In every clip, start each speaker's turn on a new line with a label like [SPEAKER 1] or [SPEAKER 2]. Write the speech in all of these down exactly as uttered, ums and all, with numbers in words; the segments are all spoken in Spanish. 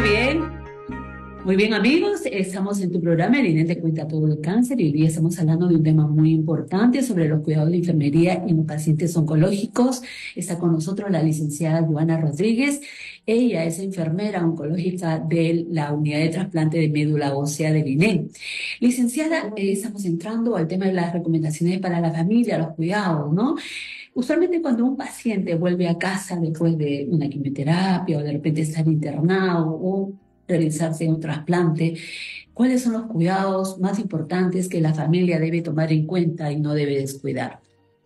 [SPEAKER 1] bien, muy bien amigos, estamos en tu programa El INE te cuenta todo el cáncer y hoy día estamos hablando de un tema muy importante sobre los cuidados de enfermería en los pacientes oncológicos. Está con nosotros la licenciada Joana Rodríguez. Ella es enfermera oncológica de la unidad de trasplante de médula ósea del INE. Licenciada, eh, estamos entrando al tema de las recomendaciones para la familia, los cuidados, ¿no? Usualmente cuando un paciente vuelve a casa después de una quimioterapia o de repente estar internado o realizarse un trasplante, ¿cuáles son los cuidados más importantes que la familia debe tomar en cuenta y no debe descuidar?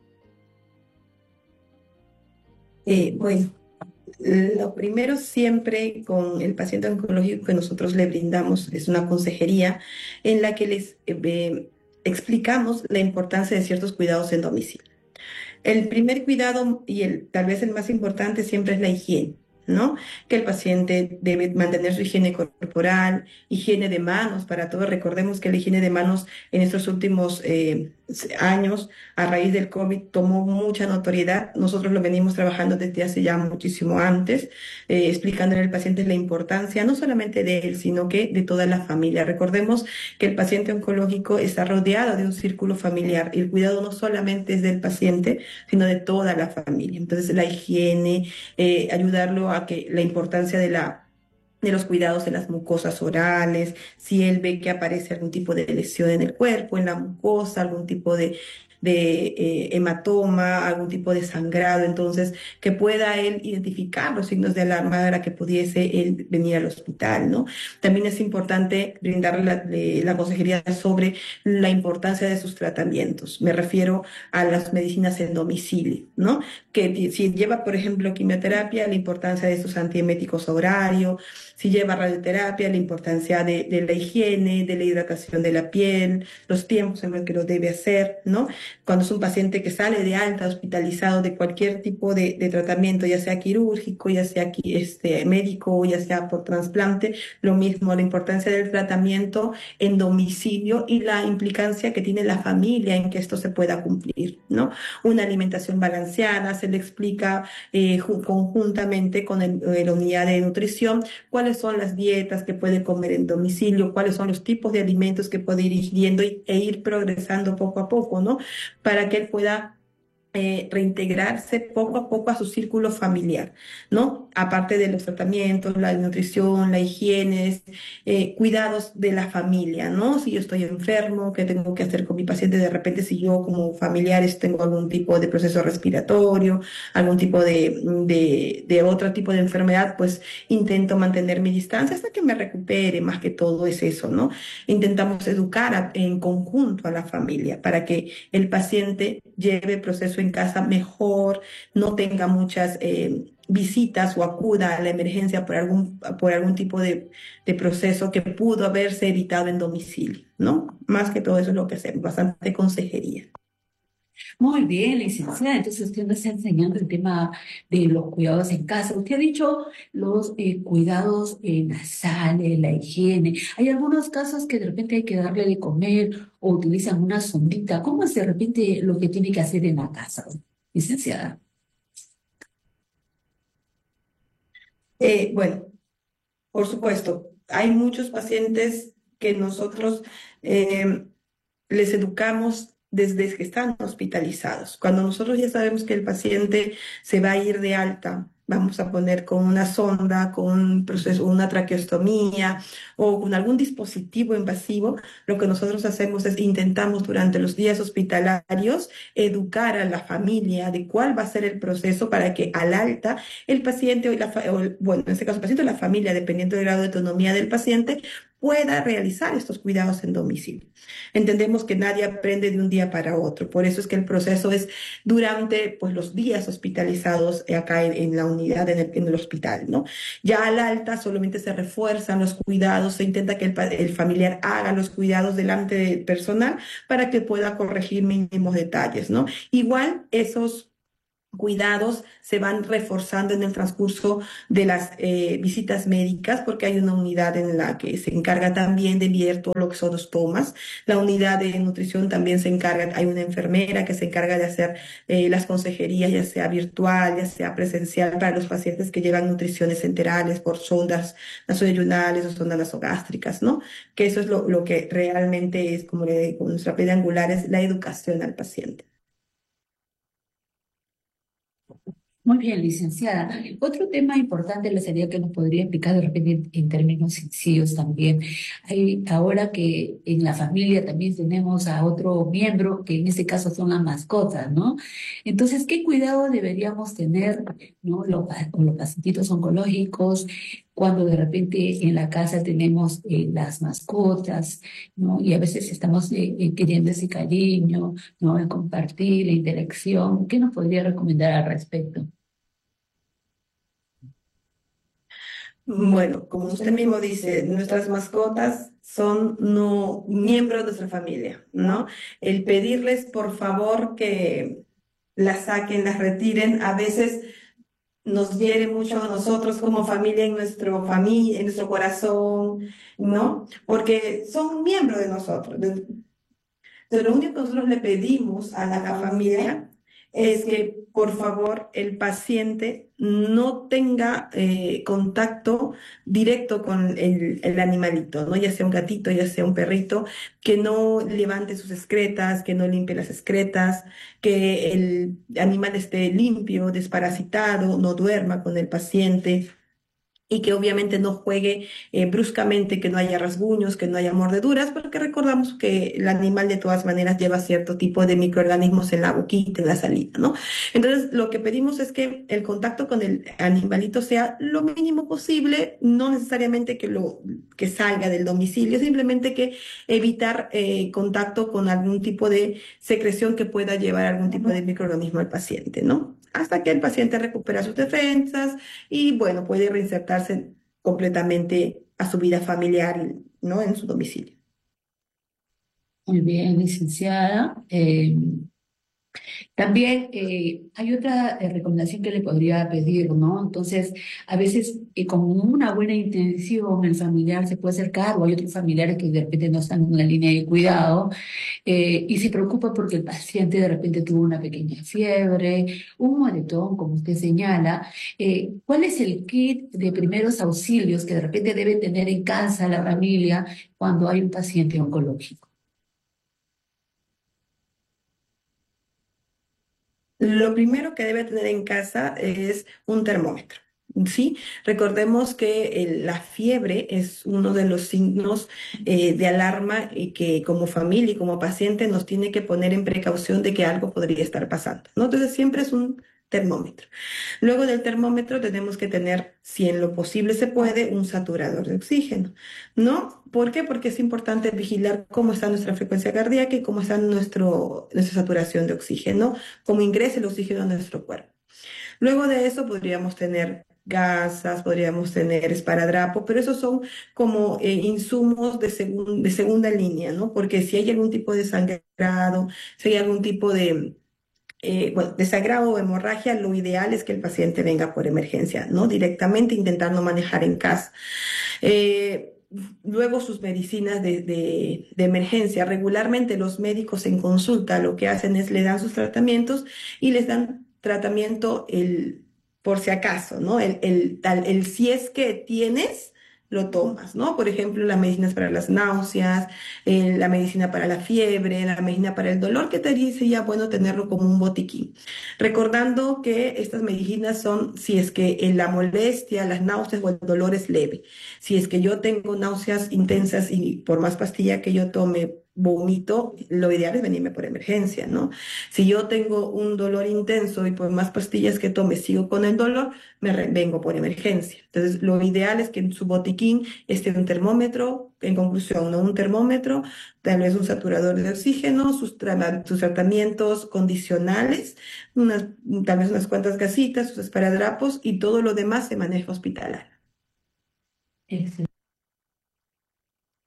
[SPEAKER 2] Eh, bueno, lo primero siempre con el paciente oncológico que nosotros le brindamos es una consejería en la que les eh, eh, explicamos la importancia de ciertos cuidados en domicilio. El primer cuidado y el tal vez el más importante siempre es la higiene, ¿no? Que el paciente debe mantener su higiene corporal, higiene de manos para todos. Recordemos que la higiene de manos en estos últimos eh, años, a raíz del COVID, tomó mucha notoriedad. Nosotros lo venimos trabajando desde hace ya muchísimo antes, eh, explicándole al paciente la importancia no solamente de él, sino que de toda la familia. Recordemos que el paciente oncológico está rodeado de un círculo familiar y el cuidado no solamente es del paciente, sino de toda la familia. Entonces, la higiene, eh, ayudarlo a que la importancia de la de los cuidados de las mucosas orales, si él ve que aparece algún tipo de lesión en el cuerpo, en la mucosa, algún tipo de, de eh, hematoma, algún tipo de sangrado, entonces que pueda él identificar los signos de alarma para que pudiese él venir al hospital, ¿no? También es importante brindarle la, de, la consejería sobre la importancia de sus tratamientos. Me refiero a las medicinas en domicilio, ¿no? Que si lleva, por ejemplo, quimioterapia, la importancia de estos antieméticos a horario, si lleva radioterapia, la importancia de, de la higiene, de la hidratación de la piel, los tiempos en los que lo debe hacer, ¿no? Cuando es un paciente que sale de alta, hospitalizado de cualquier tipo de, de tratamiento, ya sea quirúrgico, ya sea este, médico, ya sea por trasplante, lo mismo, la importancia del tratamiento en domicilio y la implicancia que tiene la familia en que esto se pueda cumplir, ¿no? Una alimentación balanceada, se le explica eh, conjuntamente con el, la unidad de nutrición cuáles son las dietas que puede comer en domicilio, cuáles son los tipos de alimentos que puede ir ingiriendo y, e ir progresando poco a poco, ¿no? Para que él pueda eh, reintegrarse poco a poco a su círculo familiar, ¿no? Aparte de los tratamientos, la nutrición, la higiene, eh, cuidados de la familia, ¿no? Si yo estoy enfermo, ¿qué tengo que hacer con mi paciente? De repente, si yo como familiares tengo algún tipo de proceso respiratorio, algún tipo de, de, de otro tipo de enfermedad, pues intento mantener mi distancia hasta que me recupere, más que todo es eso, ¿no? Intentamos educar a, en conjunto a la familia para que el paciente lleve el proceso en casa mejor, no tenga muchas eh, visitas o acuda a la emergencia por algún, por algún tipo de, de proceso que pudo haberse evitado en domicilio, ¿no? Más que todo eso es lo que hacemos, bastante consejería.
[SPEAKER 1] Muy bien, licenciada. Entonces usted nos está enseñando el tema de los cuidados en casa. Usted ha dicho los eh, cuidados eh, nasales, la higiene. Hay algunos casos que de repente hay que darle de comer o utilizan una sondita. ¿Cómo es de repente lo que tiene que hacer en la casa, licenciada?
[SPEAKER 2] Eh, bueno, por supuesto, hay muchos pacientes que nosotros eh, les educamos desde que están hospitalizados. Cuando nosotros ya sabemos que el paciente se va a ir de alta, vamos a poner con una sonda, con un proceso, una traqueostomía o con algún dispositivo invasivo, lo que nosotros hacemos es intentamos durante los días hospitalarios educar a la familia de cuál va a ser el proceso para que al alta el paciente o, la, o bueno, en este caso el paciente o la familia, dependiendo del grado de autonomía del paciente, pueda realizar estos cuidados en domicilio. Entendemos que nadie aprende de un día para otro, por eso es que el proceso es durante pues, los días hospitalizados acá en, en la unidad, en el, en el hospital, ¿no? Ya al alta solamente se refuerzan los cuidados, se intenta que el, el familiar haga los cuidados delante del personal para que pueda corregir mínimos detalles, ¿no? Igual esos cuidados se van reforzando en el transcurso de las eh, visitas médicas, porque hay una unidad en la que se encarga también de enviar todo lo que son los tomas. La unidad de nutrición también se encarga, hay una enfermera que se encarga de hacer eh, las consejerías, ya sea virtual, ya sea presencial, para los pacientes que llevan nutriciones enterales por sondas nasoayunales o sondas nasogástricas, ¿no? Que eso es lo, lo que realmente es, como le digo, nuestra piedra angular es la educación al paciente.
[SPEAKER 1] Muy bien, licenciada. Otro tema importante le sería que nos podría explicar de repente en, en términos sencillos también. Hay, ahora que en la familia también tenemos a otro miembro, que en este caso son las mascotas, ¿no? Entonces, ¿qué cuidado deberíamos tener, ¿no? Los, pa- con los pacientitos oncológicos cuando de repente en la casa tenemos eh, las mascotas, ¿no? Y a veces estamos eh, eh, queriendo ese cariño, ¿no? El compartir, la interacción. ¿Qué nos podría recomendar al respecto?
[SPEAKER 2] Bueno, como usted mismo dice, nuestras mascotas son no miembros de nuestra familia, ¿no? El pedirles por favor que las saquen, las retiren, a veces nos hiere mucho a nosotros como familia en nuestro familia, en nuestro corazón, ¿no? Porque son miembros de nosotros. De- Entonces, lo único que nosotros le pedimos a la familia es que, por favor, el paciente no tenga eh, contacto directo con el, el animalito, ¿no? Ya sea un gatito, ya sea un perrito, que no levante sus excretas, que no limpie las excretas, que el animal esté limpio, desparasitado, no duerma con el paciente y que obviamente no juegue eh, bruscamente, que no haya rasguños, que no haya mordeduras, porque recordamos que el animal de todas maneras lleva cierto tipo de microorganismos en la boquita, en la saliva, ¿no? Entonces, lo que pedimos es que el contacto con el animalito sea lo mínimo posible, no necesariamente que lo que salga del domicilio, simplemente que evitar eh, contacto con algún tipo de secreción que pueda llevar algún tipo de microorganismo al paciente, ¿no? Hasta que el paciente recupera sus defensas y bueno, puede reinsertarse completamente a su vida familiar, ¿no? En su domicilio.
[SPEAKER 1] Muy bien, licenciada. Eh, también eh, hay otra eh, recomendación que le podría pedir, ¿no? Entonces, a veces eh, con una buena intención el familiar se puede acercar o hay otros familiares que de repente no están en una línea de cuidado eh, y se preocupa porque el paciente de repente tuvo una pequeña fiebre, un moretón, como usted señala. Eh, ¿cuál es el kit de primeros auxilios que de repente debe tener en casa la familia cuando hay un paciente oncológico?
[SPEAKER 2] Lo primero que debe tener en casa es un termómetro. Sí, recordemos que el- la fiebre es uno de los signos eh, de alarma y que como familia y como paciente nos tiene que poner en precaución de que algo podría estar pasando, ¿no? Entonces siempre es un termómetro. Luego del termómetro tenemos que tener, si en lo posible se puede, un saturador de oxígeno, ¿no? ¿Por qué? Porque es importante vigilar cómo está nuestra frecuencia cardíaca y cómo está nuestro, nuestra saturación de oxígeno, cómo ingresa el oxígeno a nuestro cuerpo. Luego de eso podríamos tener gasas, podríamos tener esparadrapo, pero esos son como eh, insumos de, segun- de segunda línea, ¿no? Porque si hay algún tipo de sangrado, si hay algún tipo de eh, bueno, desagrado o hemorragia, lo ideal es que el paciente venga por emergencia, ¿no? Directamente intentar no manejar en casa. Eh, Luego sus medicinas de, de- de emergencia. Regularmente los médicos en consulta lo que hacen es le dan sus tratamientos y les dan tratamiento el, por si acaso, ¿no? El, el, tal, el si es que tienes, lo tomas, ¿no? Por ejemplo, las medicinas para las náuseas, eh, la medicina para la fiebre, la medicina para el dolor, que te dice ya bueno tenerlo como un botiquín. Recordando que estas medicinas son si es que eh, la molestia, las náuseas o el dolor es leve. Si es que yo tengo náuseas intensas y por más pastilla que yo tome, vomito, lo ideal es venirme por emergencia, ¿no? Si yo tengo un dolor intenso y por más pastillas que tome sigo con el dolor, me re- vengo por emergencia. Entonces, lo ideal es que en su botiquín esté un termómetro, en conclusión, ¿no? Un termómetro, tal vez un saturador de oxígeno, sus, tra- sus tratamientos condicionales, unas, tal vez unas cuantas gasitas, sus esparadrapos y todo lo demás se maneja hospitalario.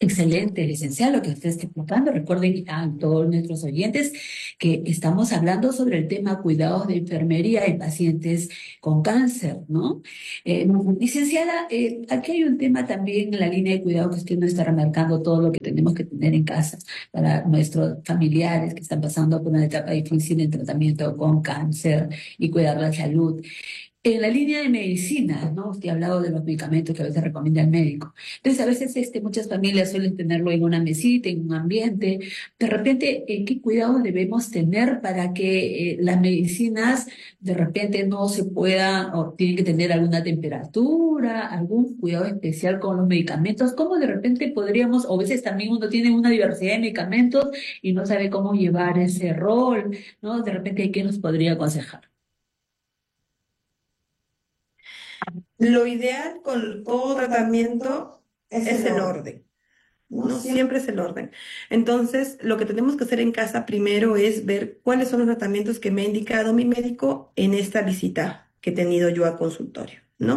[SPEAKER 1] Excelente, licenciado, lo que usted está explicando. Recuerden a todos nuestros oyentes que estamos hablando sobre el tema cuidados de enfermería en pacientes con cáncer, ¿no? Eh, licenciada, eh, aquí hay un tema también en la línea de cuidado que usted nos está remarcando todo lo que tenemos que tener en casa para nuestros familiares que están pasando por una etapa difícil en tratamiento con cáncer y cuidar la salud. En la línea de medicina, ¿no? Usted ha hablado de los medicamentos que a veces recomienda el médico. Entonces, a veces este, muchas familias suelen tenerlo en una mesita, en un ambiente. De repente, ¿en qué cuidados debemos tener para que eh, las medicinas de repente no se puedan o tienen que tener alguna temperatura, algún cuidado especial con los medicamentos? ¿Cómo de repente podríamos, o a veces también uno tiene una diversidad de medicamentos y no sabe cómo llevar ese rol, ¿no? De repente, ¿qué nos podría aconsejar?
[SPEAKER 2] Lo ideal con todo tratamiento es el orden, ¿no? Siempre es el orden. Entonces, lo que tenemos que hacer en casa primero es ver cuáles son los tratamientos que me ha indicado mi médico en esta visita que he tenido yo a consultorio, ¿no?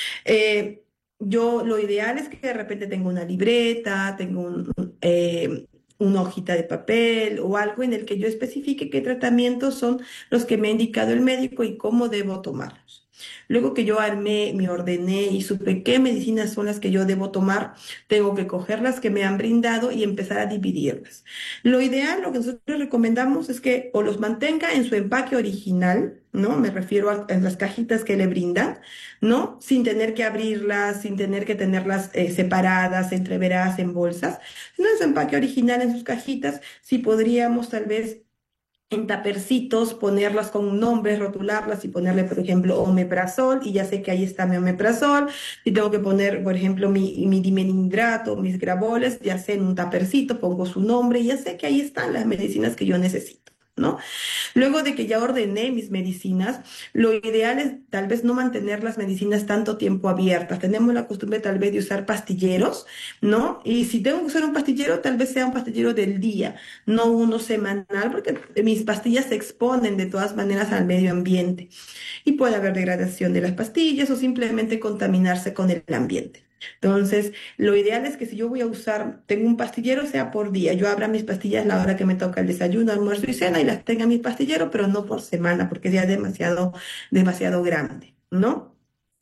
[SPEAKER 2] Eh, yo lo ideal es que de repente tenga una libreta, tengo un, un, eh, una hojita de papel o algo en el que yo especifique qué tratamientos son los que me ha indicado el médico y cómo debo tomarlos. Luego que yo armé, me ordené y supe qué medicinas son las que yo debo tomar, tengo que coger las que me han brindado y empezar a dividirlas. Lo ideal, lo que nosotros recomendamos es que o los mantenga en su empaque original, ¿no? Me refiero a, a las cajitas que le brindan, ¿no? Sin tener que abrirlas, sin tener que tenerlas eh, separadas, entreveradas en bolsas, sino en su empaque original, en sus cajitas, sí podríamos tal vez en tapercitos, ponerlas con nombres, rotularlas y ponerle, por ejemplo, omeprazol, y ya sé que ahí está mi omeprazol. Si tengo que poner, por ejemplo, mi, mi dimelindrato, mis graboles, ya sé en un tapercito, pongo su nombre y ya sé que ahí están las medicinas que yo necesito, ¿no? Luego de que ya ordené mis medicinas, lo ideal es tal vez no mantener las medicinas tanto tiempo abiertas. Tenemos la costumbre tal vez de usar pastilleros, ¿no? Y si tengo que usar un pastillero, tal vez sea un pastillero del día, no uno semanal, porque mis pastillas se exponen de todas maneras al medio ambiente y puede haber degradación de las pastillas o simplemente contaminarse con el ambiente. Entonces, lo ideal es que si yo voy a usar, tengo un pastillero, sea por día. Yo abra mis pastillas la hora que me toca el desayuno, almuerzo y cena y las tenga en mi pastillero, pero no por semana, porque es ya demasiado, demasiado grande, ¿no?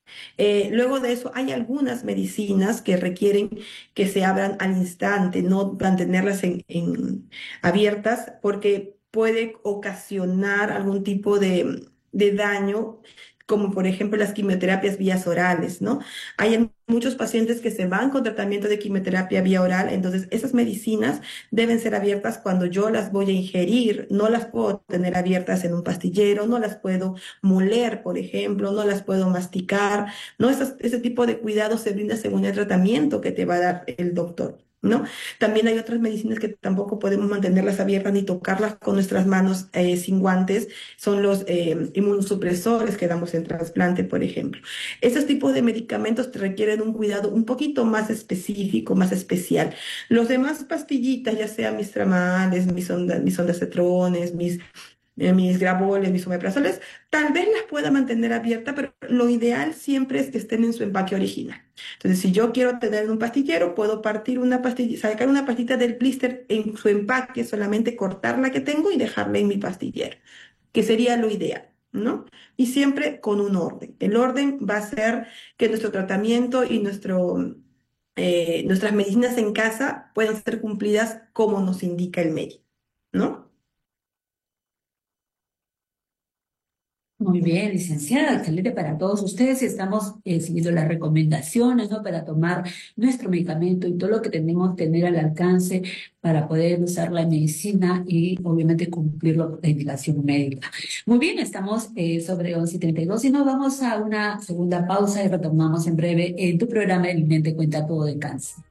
[SPEAKER 2] Eh, luego de eso, hay algunas medicinas que requieren que se abran al instante, no mantenerlas en, en abiertas, porque puede ocasionar algún tipo de, de daño, como por ejemplo las quimioterapias vías orales, ¿no? Hay muchos pacientes que se van con tratamiento de quimioterapia vía oral, entonces esas medicinas deben ser abiertas cuando yo las voy a ingerir, no las puedo tener abiertas en un pastillero, no las puedo moler, por ejemplo, no las puedo masticar, ¿no? Esas- ese tipo de cuidado se brinda según el tratamiento que te va a dar el doctor, ¿no? También hay otras medicinas que tampoco podemos mantenerlas abiertas ni tocarlas con nuestras manos eh, sin guantes, son los eh, inmunosupresores que damos en trasplante, por ejemplo. Estos tipos de medicamentos te requieren un cuidado un poquito más específico, más especial. Los demás pastillitas, ya sea mis tramales, mis ondas, mis ondacetrones, mis eh, mis graboles, mis omeprazoles, tal vez las pueda mantener abiertas, pero lo ideal siempre es que estén en su empaque original. Entonces, si yo quiero tener un pastillero, puedo partir una pastilla, sacar una pastita del blister en su empaque, solamente cortar la que tengo y dejarla en mi pastillero, que sería lo ideal, ¿no? Y siempre con un orden. El orden va a ser que nuestro tratamiento y nuestro, eh, nuestras medicinas en casa puedan ser cumplidas como nos indica el médico, ¿no?
[SPEAKER 1] Muy bien, licenciada, excelente para todos ustedes. Estamos eh, siguiendo las recomendaciones, ¿no? Para tomar nuestro medicamento y todo lo que tenemos que tener al alcance para poder usar la medicina y obviamente cumplir lo- la indicación médica. Muy bien, estamos eh, sobre once y treinta y dos y nos vamos a una segunda pausa y retornamos en breve en tu programa El Mente Cuenta Todo de Cáncer.